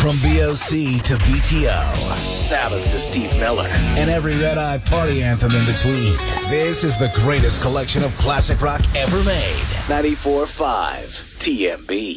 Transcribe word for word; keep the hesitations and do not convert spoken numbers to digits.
From B O C to B T O, Sabbath to Steve Miller, and every Red Eye party anthem in between. This is the greatest collection of classic rock ever made. ninety-four point five T M B.